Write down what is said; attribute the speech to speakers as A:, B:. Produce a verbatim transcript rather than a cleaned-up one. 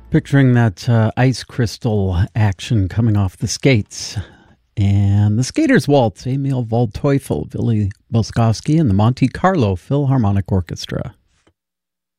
A: Picturing that uh, ice crystal action coming off the skates. And the Skaters Waltz, Emil Waldteufel, Billy Boskowski, and the Monte Carlo Philharmonic Orchestra.